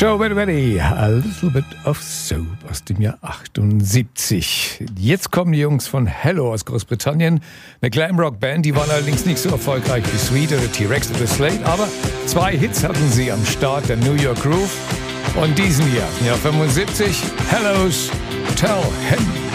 Show Ready, a little bit of soap aus dem Jahr 78. Jetzt kommen die Jungs von Hello aus Großbritannien, eine Glamrock-Band, die waren allerdings nicht so erfolgreich wie Sweet oder T-Rex oder Slade, aber 2 Hits hatten sie am Start, der New York Groove und diesen Jahr 75, Hello's Tell Him.